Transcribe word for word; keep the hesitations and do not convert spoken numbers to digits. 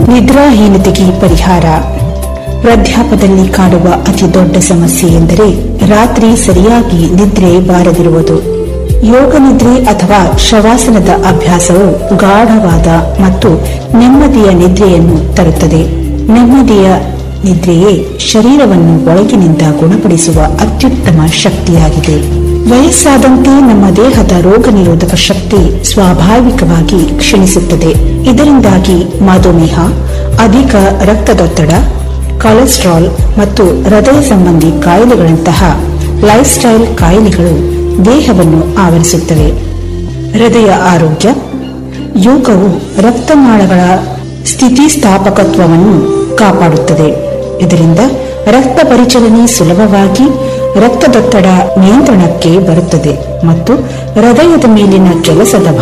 ನಿದ್ರಾಹೀನತೆಗೆ ಪರಿಹಾರ. ವೃದ್ಧಾಪ್ಯದಲ್ಲಿ ಕಾಡುವ ಅತಿ ದೊಡ್ಡ ಸಮಸ್ಯೆ ಎಂದರೆ ರಾತ್ರಿ ಸರಿಯಾಗಿ ನಿದ್ರೆ ಬಾರದಿರುವುದು. ಯೋಗ ನಿದ್ರೆ ಅಥವಾ ಶವಾಸನದ ಅಭ್ಯಾಸವು ಗಾಢವಾದ ಮತ್ತು ನೆಮ್ಮದಿಯ ನಿದ್ರೆಯನ್ನು ತರುತ್ತದೆ. ನೆಮ್ಮದಿಯ ನಿದ್ರೆಯೇ ಶರೀರವನ್ನು ಒಳಗಿನಿಂದ ಗುಣಪಡಿಸುವ ಅತ್ಯುತ್ತಮ ಶಕ್ತಿಯಾಗಿದೆ. ವಯಸ್ಸಾದಂತೆ ನಮ್ಮ ದೇಹದ ರೋಗ ನಿರೋಧಕ ಶಕ್ತಿ ಸ್ವಾಭಾವಿಕವಾಗಿ ಕ್ಷೀಣಿಸುತ್ತದೆ. ಇದರಿಂದಾಗಿ ಮಧುಮೇಹ, ಅಧಿಕ ರಕ್ತದೊತ್ತಡ, ಕೊಲೆಸ್ಟ್ರಾಲ್ ಮತ್ತು ಹೃದಯ ಸಂಬಂಧಿ ಕಾಯಿಲೆಗಳಂತಹ ಲೈಫ್ ಸ್ಟೈಲ್ ಕಾಯಿಲೆಗಳು ದೇಹವನ್ನು ಆವರಿಸುತ್ತವೆ. ಹೃದಯ ಆರೋಗ್ಯ. ಯೋಗವು ರಕ್ತನಾಳಗಳ ಸ್ಥಿತಿಸ್ಥಾಪಕತ್ವವನ್ನು ಕಾಪಾಡುತ್ತದೆ. ಇದರಿಂದ ರಕ್ತ ಪರಿಚಲನೆ ಸುಲಭವಾಗಿ ರಕ್ತದೊತ್ತಡ ನಿಯಂತ್ರಣಕ್ಕೆ ಬರುತ್ತದೆ ಮತ್ತು ಹೃದಯದ ಮೇಲಿನ ಕೆಲಸದ